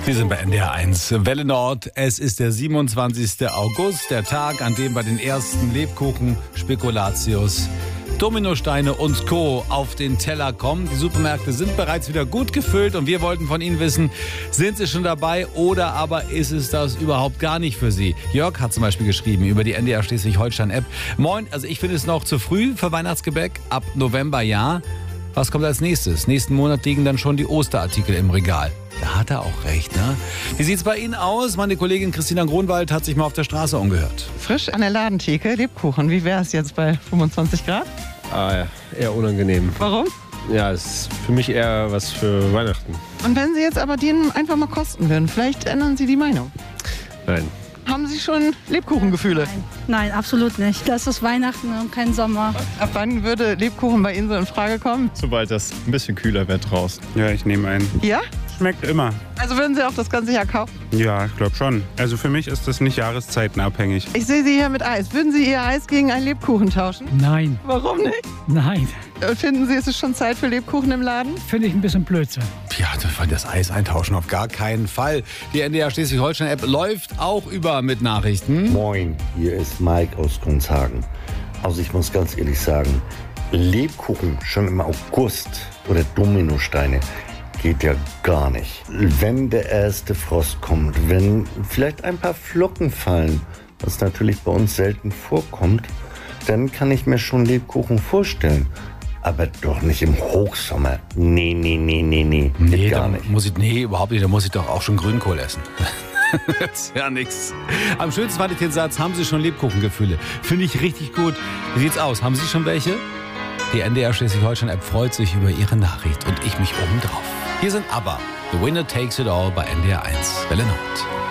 Wir sind bei NDR 1 Welle Nord. Es ist der 27. August, der Tag, an dem bei den ersten Lebkuchen, Spekulatius, Dominosteine und Co. auf den Teller kommen. Die Supermärkte sind bereits wieder gut gefüllt und wir wollten von Ihnen wissen, sind Sie schon dabei oder aber ist es das überhaupt gar nicht für Sie? Jörg hat zum Beispiel geschrieben über die NDR Schleswig-Holstein-App. Moin, also ich finde es noch zu früh für Weihnachtsgebäck, ab November ja. Was kommt als nächstes? Nächsten Monat liegen dann schon die Osterartikel im Regal. Da hat er auch recht, ne? Wie sieht's bei Ihnen aus? Meine Kollegin Christina Gronwald hat sich mal auf der Straße umgehört. Frisch an der Ladentheke, Lebkuchen. Wie wäre es jetzt bei 25 Grad? Ja, eher unangenehm. Warum? Ja, ist für mich eher was für Weihnachten. Und wenn Sie jetzt aber den einfach mal kosten würden, vielleicht ändern Sie die Meinung. Nein. Haben Sie schon Lebkuchengefühle? Nein, absolut nicht. Das ist Weihnachten und kein Sommer. Ab wann würde Lebkuchen bei Ihnen so in Frage kommen? Sobald das ein bisschen kühler wird draußen. Ja, ich nehme einen. Ja? Schmeckt immer. Also würden Sie auch das ganze Jahr kaufen? Ja, ich glaube schon. Also für mich ist das nicht jahreszeitenabhängig. Ich sehe Sie hier mit Eis. Würden Sie Ihr Eis gegen einen Lebkuchen tauschen? Nein, Warum nicht? nein, Finden Sie, es ist schon Zeit für Lebkuchen im Laden? finde ich ein bisschen Blödsinn. Ja, das Eis eintauschen auf gar keinen Fall. Die NDR Schleswig-Holstein-App läuft auch über mit Nachrichten. Moin, hier ist Mike aus Gunzhagen. Also ich muss ganz ehrlich sagen, Lebkuchen schon im August oder Dominosteine geht ja gar nicht. Wenn der erste Frost kommt, wenn vielleicht ein paar Flocken fallen, was natürlich bei uns selten vorkommt, dann kann ich mir schon Lebkuchen vorstellen. Aber doch nicht im Hochsommer. Nee. Geht gar nicht. Überhaupt nicht. Da muss ich doch auch schon Grünkohl essen. Das ist ja nix. Am schönsten fand ich den Satz, haben Sie schon Lebkuchengefühle? Finde ich richtig gut. Wie sieht's aus? Haben Sie schon welche? Die NDR Schleswig-Holstein-App freut sich über Ihre Nachricht und ich mich obendrauf. Hier sind ABBA. The Winner Takes It All bei NDR 1 Welle Nord.